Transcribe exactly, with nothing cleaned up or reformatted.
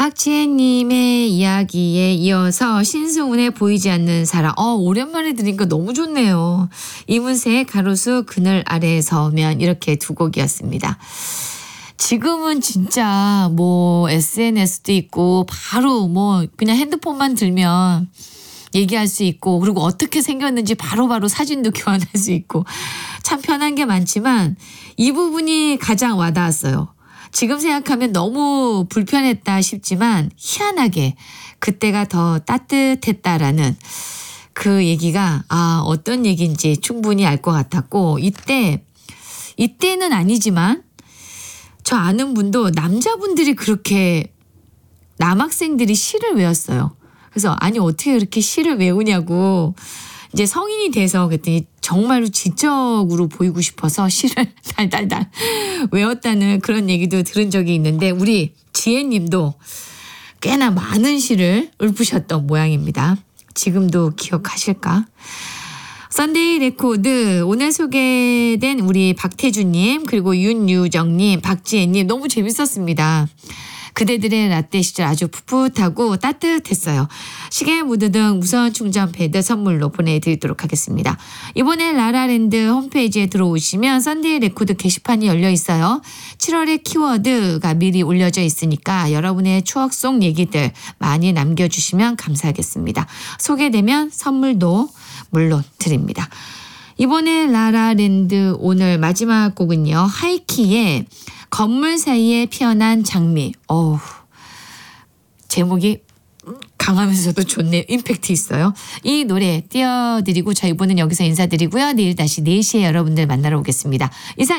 박지혜님의 이야기에 이어서 신승훈의 보이지 않는 사람. 어, 오랜만에 들으니까 너무 좋네요. 이문세의 가로수 그늘 아래에 서면, 이렇게 두 곡이었습니다. 지금은 진짜 뭐 에스엔에스도 있고 바로 뭐 그냥 핸드폰만 들면 얘기할 수 있고, 그리고 어떻게 생겼는지 바로바로 바로 사진도 교환할 수 있고 참 편한 게 많지만 이 부분이 가장 와닿았어요. 지금 생각하면 너무 불편했다 싶지만 희한하게 그때가 더 따뜻했다라는 그 얘기가 아 어떤 얘기인지 충분히 알 것 같았고, 이때 이때는 아니지만 저 아는 분도 남자분들이 그렇게 남학생들이 시를 외웠어요. 그래서 아니 어떻게 그렇게 시를 외우냐고 이제 성인이 돼서 그랬더니 정말로 지적으로 보이고 싶어서 시를 달달달 외웠다는 그런 얘기도 들은 적이 있는데, 우리 지혜님도 꽤나 많은 시를 읊으셨던 모양입니다. 지금도 기억하실까? 썬데이 레코드 오늘 소개된 우리 박태주님, 그리고 윤유정님, 박지혜님 너무 재밌었습니다. 그대들의 라떼 시절 아주 풋풋하고 따뜻했어요. 시계 무드 등 무선 충전 패드 선물로 보내드리도록 하겠습니다. 이번에 라라랜드 홈페이지에 들어오시면 썬데이 레코드 게시판이 열려 있어요. 칠월의 키워드가 미리 올려져 있으니까 여러분의 추억 속 얘기들 많이 남겨주시면 감사하겠습니다. 소개되면 선물도 물론 드립니다. 이번에 라라랜드 오늘 마지막 곡은요, 하이키의 건물 사이에 피어난 장미. 어우, 제목이 강하면서도 좋네요. 임팩트 있어요. 이 노래 띄워드리고 저희 이번은 여기서 인사드리고요. 내일 다시 네 시에 여러분들 만나러 오겠습니다. 이상